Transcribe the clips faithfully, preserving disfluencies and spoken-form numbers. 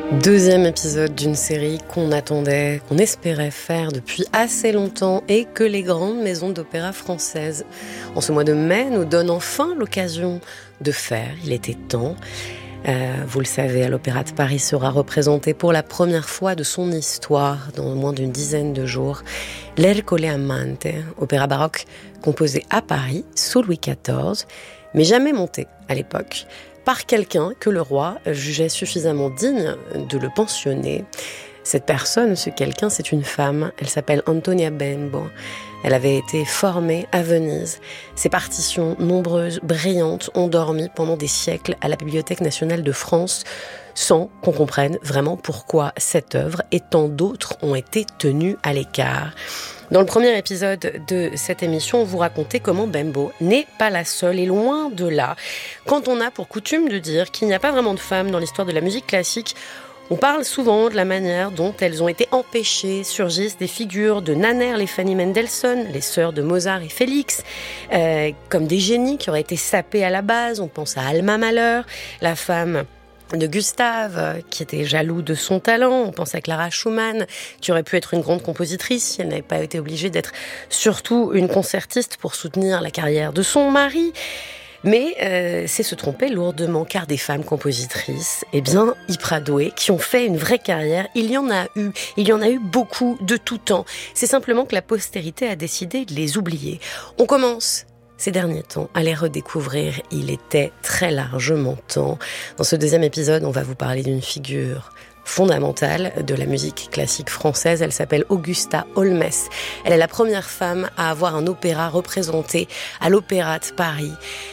Deuxième épisode d'une série qu'on attendait, qu'on espérait faire depuis assez longtemps et que les grandes maisons d'opéra françaises, en ce mois de mai, nous donnent enfin l'occasion de faire. Il était temps. Euh, vous le savez, à l'Opéra de Paris sera représenté pour la première fois de son histoire dans moins d'une dizaine de jours l'Ercole Amante, opéra baroque composé à Paris sous Louis quatorze, mais jamais monté à l'époque par quelqu'un que le roi jugeait suffisamment digne de le pensionner. Cette personne, ce quelqu'un, c'est une femme. Elle s'appelle Antonia Bembo. Elle avait été formée à Venise. Ses partitions nombreuses, brillantes, ont dormi pendant des siècles à la Bibliothèque nationale de France, sans qu'on comprenne vraiment pourquoi cette œuvre et tant d'autres ont été tenues à l'écart. Dans le premier épisode de cette émission, on vous racontait comment Bembo n'est pas la seule, et loin de là. Quand on a pour coutume de dire qu'il n'y a pas vraiment de femmes dans l'histoire de la musique classique, on parle souvent de la manière dont elles ont été empêchées. Surgissent des figures de Nannerl et Fanny Mendelssohn, les sœurs de Mozart et Félix, euh, comme des génies qui auraient été sapés à la base. On pense à Alma Mahler, la femme de Gustave, qui était jaloux de son talent. On pense à Clara Schumann, qui aurait pu être une grande compositrice si elle n'avait pas été obligée d'être surtout une concertiste pour soutenir la carrière de son mari. Mais euh, c'est se tromper lourdement, car des femmes compositrices, eh bien, hyper douées, qui ont fait une vraie carrière, il y en a eu. Il y en a eu beaucoup de tout temps. C'est simplement que la postérité a décidé de les oublier. On commence ces derniers temps à les redécouvrir. Il était très largement temps. Dans ce deuxième épisode, on va vous parler d'une figure fondamentale de la musique classique française. Elle s'appelle Augusta Holmes. Elle est la première femme à avoir un opéra représenté à l'Opéra de Paris.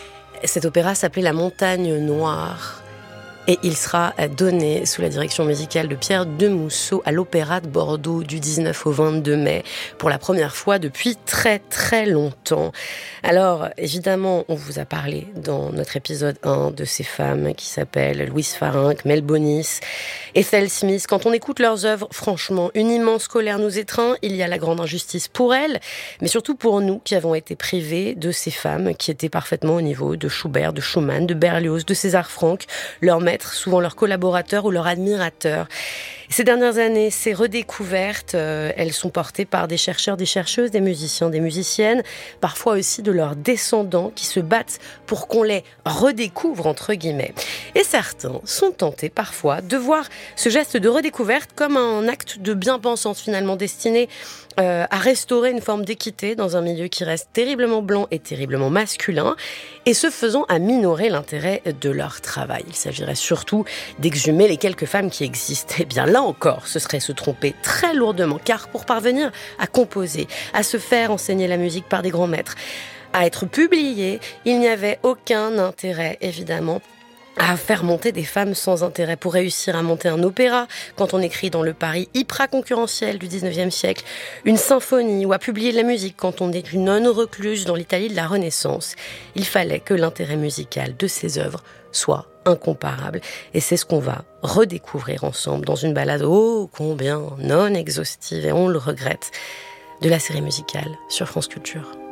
Cet opéra s'appelait La Montagne Noire. Et il sera donné sous la direction musicale de Pierre Demousseau à l'Opéra de Bordeaux du dix-neuf au vingt-deux mai pour la première fois depuis très très longtemps. Alors évidemment, on vous a parlé dans notre épisode un de ces femmes qui s'appellent Louise Farinck, Mel Bonis, Ethel Smith. Quand on écoute leurs œuvres, franchement, une immense colère nous étreint. Il y a la grande injustice pour elles, mais surtout pour nous qui avons été privés de ces femmes qui étaient parfaitement au niveau de Schubert, de Schumann, de Berlioz, de César Franck, leur maître, souvent leurs collaborateurs ou leurs admirateurs. Ces dernières années, ces redécouvertes, euh, elles sont portées par des chercheurs, des chercheuses, des musiciens, des musiciennes, parfois aussi de leurs descendants qui se battent pour qu'on les redécouvre, entre guillemets. Et certains sont tentés parfois de voir ce geste de redécouverte comme un acte de bien-pensance finalement destiné euh, à restaurer une forme d'équité dans un milieu qui reste terriblement blanc et terriblement masculin, et ce faisant à minorer l'intérêt de leur travail. Il s'agirait surtout d'exhumer les quelques femmes qui existent. Eh bien là encore, ce serait se tromper très lourdement, car pour parvenir à composer, à se faire enseigner la musique par des grands maîtres, à être publié, il n'y avait aucun intérêt, évidemment, à faire monter des femmes sans intérêt. Pour réussir à monter un opéra, quand on écrit dans le Paris hyper concurrentiel du dix-neuvième siècle, une symphonie, ou à publier de la musique quand on est une nonne recluse dans l'Italie de la Renaissance, il fallait que l'intérêt musical de ces œuvres soit incomparable. Et c'est ce qu'on va redécouvrir ensemble dans une balade ô combien non exhaustive, et on le regrette, de la série musicale sur France Culture.